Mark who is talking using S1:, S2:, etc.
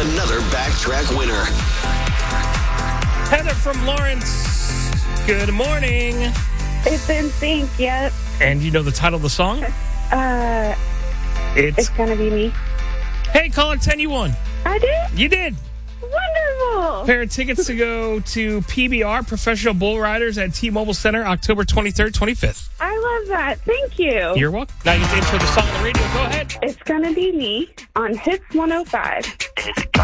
S1: another Backtrack winner.
S2: Heather from Lawrence, good morning.
S3: It's in sync, yep.
S2: And you know the title of the song?
S3: It's gonna be me.
S2: Hey, caller 10, you won.
S3: I did?
S2: You did.
S3: Wonderful.
S2: Pair of tickets to go to PBR, Professional Bull Riders at T-Mobile Center, October 23rd, 25th.
S3: I love that. Thank you.
S2: You're welcome. Now you get to intro the song on the radio. Go ahead.
S3: It's gonna be me on Hits 105.